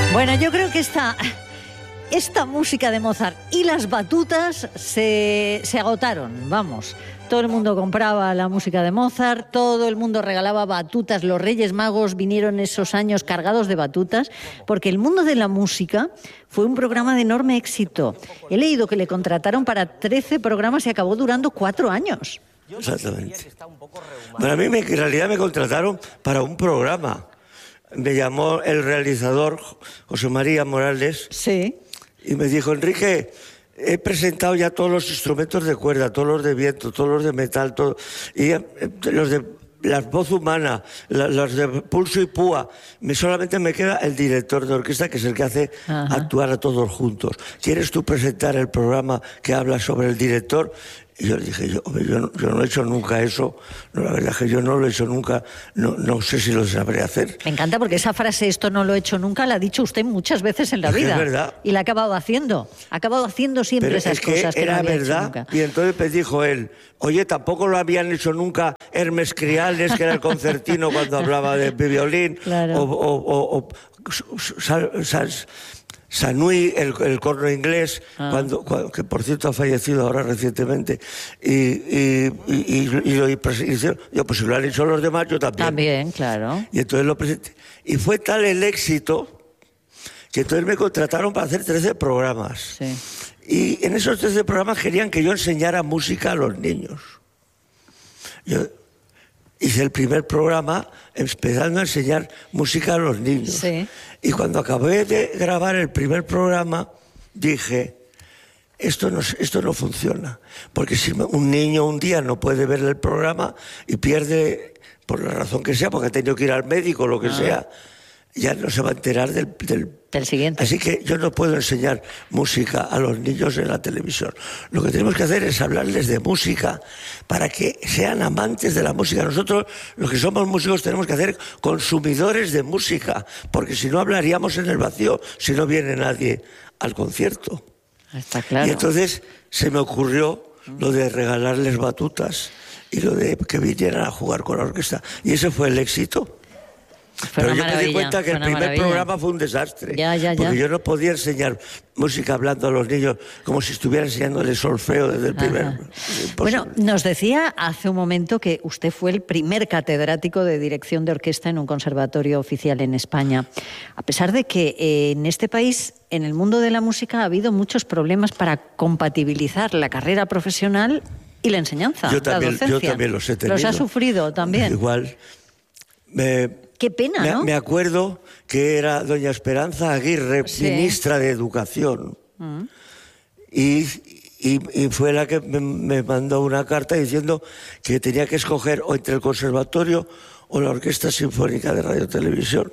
Bueno, yo creo que esta música de Mozart y las batutas se agotaron, vamos. Todo el mundo compraba la música de Mozart, todo el mundo regalaba batutas. Los Reyes Magos vinieron esos años cargados de batutas, porque el mundo de la música fue un programa de enorme éxito. He leído que le contrataron para 13 programas y acabó durando 4 años. Exactamente. Bueno, a mí en realidad me contrataron para un programa. Me llamó el realizador, José María Morales, sí, y me dijo: Enrique, he presentado ya todos los instrumentos de cuerda, todos los de viento, todos los de metal, todo, y los de la voz humana, los de pulso y púa. Solamente me queda el director de orquesta, que es el que hace actuar a todos juntos. ¿Quieres tú presentar el programa que habla sobre el director? Y yo le dije, yo no he hecho nunca eso. No, la verdad es que yo no lo he hecho nunca. No sé si lo sabré hacer. Me encanta, porque esa frase, esto no lo he hecho nunca, la ha dicho usted muchas veces en la vida. Es verdad. Y la ha acabado haciendo. Ha acabado haciendo siempre pero esas es que cosas que era no había verdad, hecho nunca. Y entonces me dijo él: oye, tampoco lo habían hecho nunca Hermes Criales, que era el concertino cuando hablaba de violín, claro. o Sanui, el corno inglés, que por cierto ha fallecido ahora recientemente, y lo hicieron. Yo, pues si lo han hecho los demás, yo también. También, claro. Y entonces lo presenté. Y fue tal el éxito que entonces me contrataron para hacer 13 programas. Sí. Y en esos 13 programas querían que yo enseñara música a los niños. Yo hice el primer programa empezando a enseñar música a los niños. Sí. Y cuando acabé de grabar el primer programa, dije: esto no funciona. Porque si un niño un día no puede ver el programa y pierde, por la razón que sea, porque ha tenido que ir al médico o lo que sea, ya no se va a enterar del siguiente. Así que yo no puedo enseñar música a los niños en la televisión. Lo que tenemos que hacer es hablarles de música para que sean amantes de la música. Nosotros, los que somos músicos, tenemos que hacer consumidores de música, porque si no hablaríamos en el vacío si no viene nadie al concierto. Está claro. Y entonces se me ocurrió lo de regalarles batutas y lo de que vinieran a jugar con la orquesta. Y ese fue el éxito. Pero yo me di cuenta que el primer programa fue un desastre. Porque yo no podía enseñar música hablando a los niños como si estuviera enseñándoles solfeo desde el primer. Bueno, nos decía hace un momento que usted fue el primer catedrático de dirección de orquesta en un conservatorio oficial en España. A pesar de que en este país, en el mundo de la música, ha habido muchos problemas para compatibilizar la carrera profesional y la enseñanza, la docencia. Yo también los he tenido. ¿Los ha sufrido también? Igual. Qué pena, ¿no? Me acuerdo que era doña Esperanza Aguirre, ministra de Educación. Y fue la que me mandó una carta diciendo que tenía que escoger o entre el conservatorio o la Orquesta Sinfónica de Radio Televisión.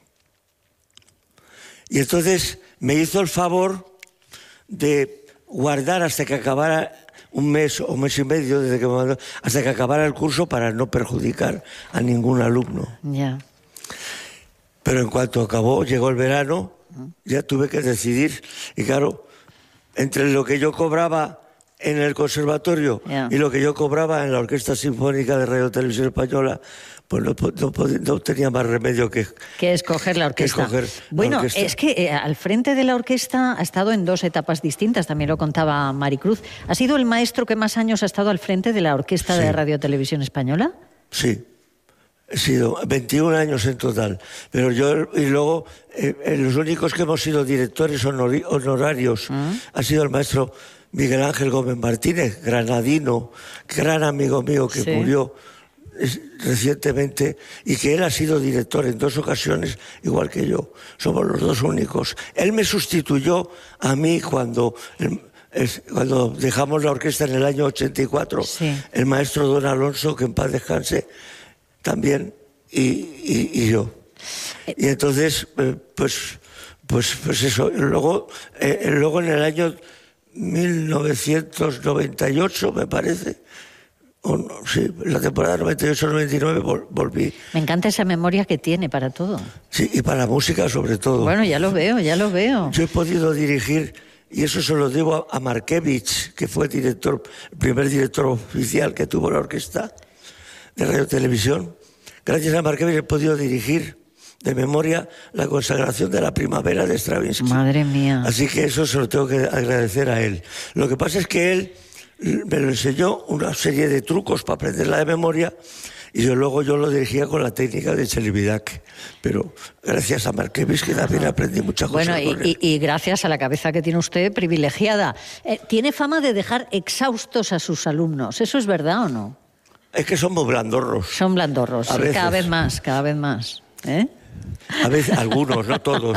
Y entonces me hizo el favor de guardar hasta que acabara un mes o mes y medio, desde que me mandó, hasta que acabara el curso, para no perjudicar a ningún alumno. Ya. Pero en cuanto acabó, llegó el verano, ya tuve que decidir. Y claro, entre lo que yo cobraba en el conservatorio y lo que yo cobraba en la Orquesta Sinfónica de Radio Televisión Española, pues no tenía más remedio que escoger la orquesta. Bueno, es que al frente de la orquesta ha estado en 2 etapas distintas, también lo contaba Maricruz. ¿Ha sido el maestro que más años ha estado al frente de la Orquesta de Radio Televisión Española? Sí. He sido 21 años en total, pero y luego los únicos que hemos sido directores honorarios ha sido el maestro Miguel Ángel Gómez Martínez, granadino, gran amigo mío que murió recientemente, y que él ha sido director en 2 ocasiones, igual que yo. Somos los 2 únicos. Él me sustituyó a mí cuando dejamos la orquesta en el año 84, el maestro Don Alonso, que en paz descanse, también, y yo. Y entonces, pues eso. Luego en el año 1998, me parece, la temporada 98-99 volví. Me encanta esa memoria que tiene para todo. Sí, y para la música sobre todo. Bueno, ya lo veo. Yo he podido dirigir, y eso se lo debo a Markevich, que fue el primer director oficial que tuvo la orquesta de Radio Televisión. Gracias a Markevich he podido dirigir de memoria la consagración de la primavera de Stravinsky. Madre mía. Así que eso se lo tengo que agradecer a él. Lo que pasa es que él me lo enseñó una serie de trucos para aprenderla de memoria y luego yo lo dirigía con la técnica de Celibidache. Pero gracias a Markevich, que también aprendí muchas cosas. Bueno, y gracias a la cabeza que tiene usted, privilegiada. Tiene fama de dejar exhaustos a sus alumnos. ¿Eso es verdad o no? Es que son muy blandorros. Son blandorros, sí, cada vez más, cada vez más. A veces, algunos, no todos.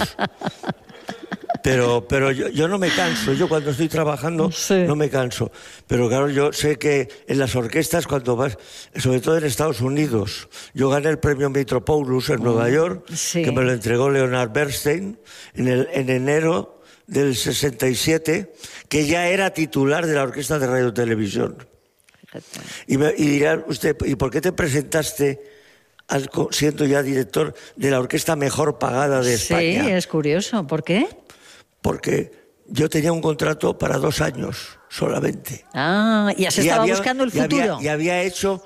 Pero yo no me canso. Yo cuando estoy trabajando no me canso. Pero claro, yo sé que en las orquestas, cuando vas, sobre todo en Estados Unidos, yo gané el premio Mitropoulos en Nueva York, que me lo entregó Leonard Bernstein en enero del 67, que ya era titular de la Orquesta de Radio y Televisión. Y dirá usted, ¿y por qué te presentaste siendo ya director de la orquesta mejor pagada de España? Sí, es curioso. ¿Por qué? Porque yo tenía un contrato para 2 años solamente. Ah, ya se estaba buscando el futuro. Y había hecho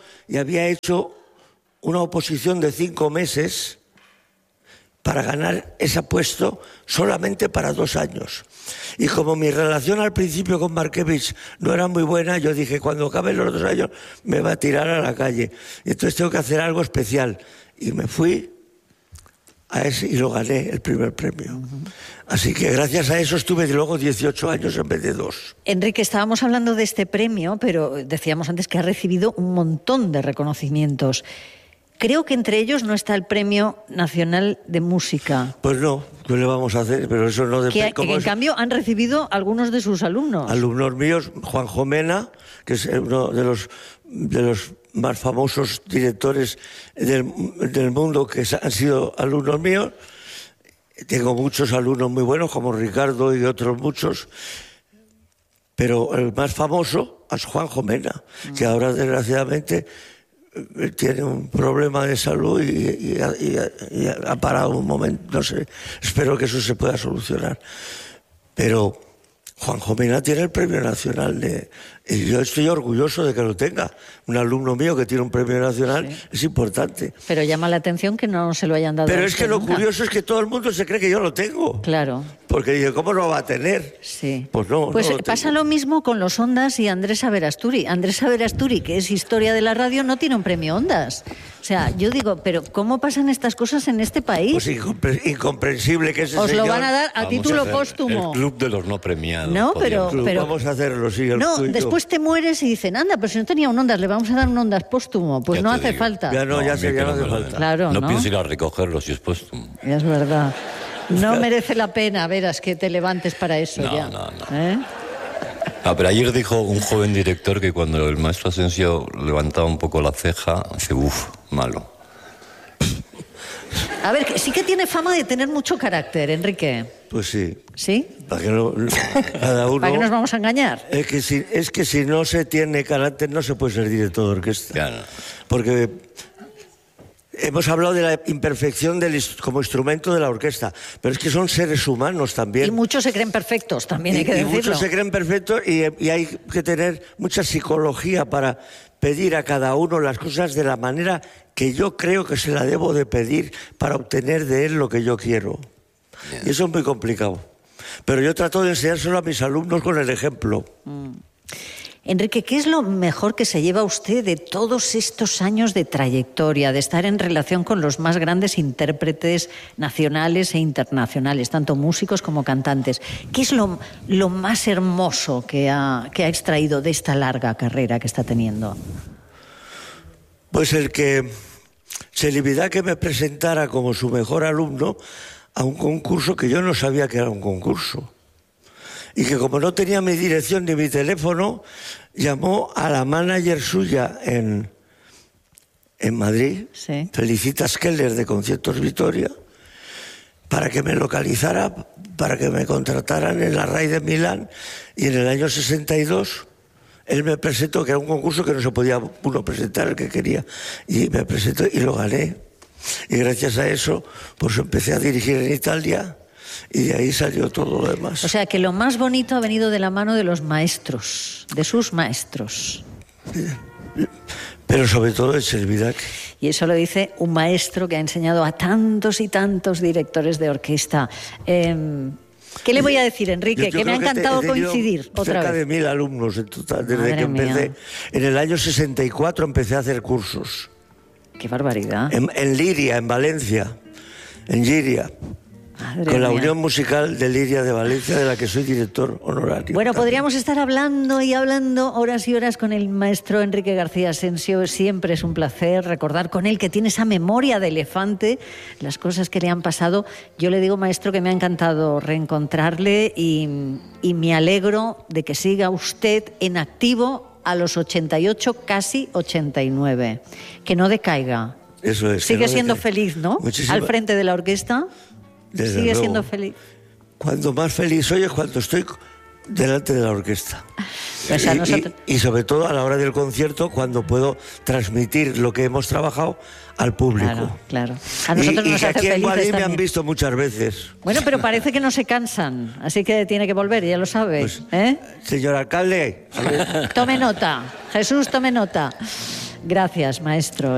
una oposición de 5 meses para ganar ese puesto solamente para 2 años. Y como mi relación al principio con Markevich no era muy buena, yo dije, cuando acaben los 2 años me va a tirar a la calle. Y entonces tengo que hacer algo especial. Y me fui a ese y lo gané, el primer premio. Así que gracias a eso estuve luego 18 años en vez de 2. Enrique, estábamos hablando de este premio, pero decíamos antes que ha recibido un montón de reconocimientos. Creo que entre ellos no está el Premio Nacional de Música. Pues no, ¿qué le vamos a hacer? Pero eso no depende. Que en cambio han recibido algunos de sus alumnos. Alumnos míos, Juanjo Mena, que es uno de los más famosos directores del mundo que han sido alumnos míos. Tengo muchos alumnos muy buenos, como Ricardo y otros muchos. Pero el más famoso es Juanjo Mena, que ahora desgraciadamente tiene un problema de salud y ha parado un momento, no sé, espero que eso se pueda solucionar. Pero Juanjo Mena tiene el Premio Nacional y yo estoy orgulloso de que lo tenga. Un alumno mío que tiene un Premio Nacional es importante. Pero llama la atención que no se lo hayan dado. Pero es que lo curioso es que todo el mundo se cree que yo lo tengo. Claro. Porque dice, ¿cómo no va a tener? Sí. Pues no. Pues no lo pasa tengo. lo mismo con los Ondas y Andrés Averasturi. Andrés Averasturi, que es historia de la radio, no tiene un premio Ondas. O sea, yo digo, pero ¿cómo pasan estas cosas en este país? Pues incomprensible que ese Os señor... lo van a dar a título póstumo. El club de los no premiados. No, pero vamos a hacerlo, sí. No, tuyo. después te mueres y dicen, anda, pero si no tenía un Ondas, le vamos a dar un Ondas póstumo. Pues Ya no te hace digo. falta. Ya no, a ya mí sé, que ya no no hace me lo falta. den. Claro, No ¿no? pienso ir a recogerlo si es póstumo. Es verdad. No merece la pena, verás, que te levantes para eso No, ya. no, no. ¿Eh? Pero ayer dijo un joven director que cuando el maestro Asensio levantaba un poco la ceja, dice, malo. A ver, sí que tiene fama de tener mucho carácter, Enrique. Pues sí. ¿Sí? Para que no, cada uno... ¿Para qué nos vamos a engañar? Es que si no se tiene carácter no se puede ser director de orquesta. Claro. Porque hemos hablado de la imperfección como instrumento de la orquesta, pero es que son seres humanos también. Y muchos se creen perfectos, también hay que Y decirlo. muchos se creen perfectos y hay que tener mucha psicología para pedir a cada uno las cosas de la manera que yo creo que se la debo de pedir para obtener de él lo que yo quiero. Bien. Y eso es muy complicado. Pero yo trato de enseñárselo a mis alumnos con el ejemplo. Enrique, ¿qué es lo mejor que se lleva usted de todos estos años de trayectoria, de estar en relación con los más grandes intérpretes nacionales e internacionales, tanto músicos como cantantes? ¿Qué es lo más hermoso que ha extraído de esta larga carrera que está teniendo? Pues el que Celibidache me presentara como su mejor alumno a un concurso que yo no sabía que era un concurso. Y que como no tenía mi dirección ni mi teléfono, llamó a la manager suya en Madrid, Sí. Felicitas Keller de Conciertos Vitoria, para que me localizara, para que me contrataran en la RAI de Milán. Y en el año 62 él me presentó, que era un concurso que no se podía uno presentar el que quería, y me presentó y lo gané. Y gracias a eso pues empecé a dirigir en Italia y de ahí salió todo lo demás. O sea, que lo más bonito ha venido de la mano de los maestros, de sus maestros. Pero sobre todo en Servidac. Y eso lo dice un maestro que ha enseñado a tantos y tantos directores de orquesta. ¿Qué le voy a decir, Enrique? Que me ha encantado coincidir otra cerca vez. de 1000 alumnos en total, desde Madre que empecé. mía. En el año 64 empecé a hacer cursos. ¡Qué barbaridad! En Liria, en Valencia. En Giria. Madre Con la mía. Unión Musical de Liria de Valencia, de la que soy director honorario. Bueno, también. podríamos estar hablando y hablando horas y horas con el maestro Enrique García Asensio. Siempre es un placer recordar con él, que tiene esa memoria de elefante, las cosas que le han pasado. Yo le digo, maestro, que me ha encantado reencontrarle y me alegro de que siga usted en activo a los 88, casi 89. Que no decaiga. Eso es. Sigue que no siendo deje- feliz, ¿no? Muchísima- Al frente de la orquesta. Desde Sigue luego. siendo feliz. Cuando más feliz soy es cuando estoy delante de la orquesta. Pues a nosotros... Y sobre todo a la hora del concierto, cuando puedo transmitir lo que hemos trabajado al público. Claro, claro. A nosotros y nos que hace aquí en felices Guadix me han también. visto muchas veces. Bueno, pero parece que no se cansan, así que tiene que volver, ya lo sabe. Pues, ¿eh? Señor alcalde, a ver. Tome nota, Jesús, tome nota. Gracias, maestro.